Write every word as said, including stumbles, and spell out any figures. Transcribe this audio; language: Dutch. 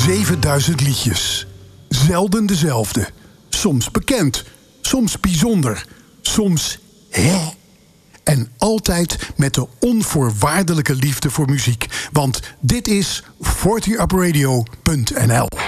zevenduizend liedjes. Zelden dezelfde. Soms bekend, soms bijzonder, soms hè. En altijd met de onvoorwaardelijke liefde voor muziek. Want dit is forty up radio punt n l.